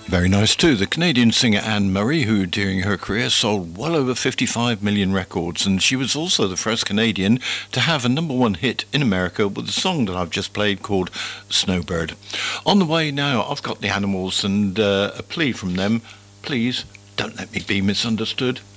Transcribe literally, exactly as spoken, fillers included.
Very nice too. The Canadian singer Anne Murray, who during her career sold well over fifty-five million records, and she was also the first Canadian to have a number one hit in America with the song that I've just played called Snowbird. On the way now, I've got the Animals and uh, a plea from them. Please don't let me be misunderstood.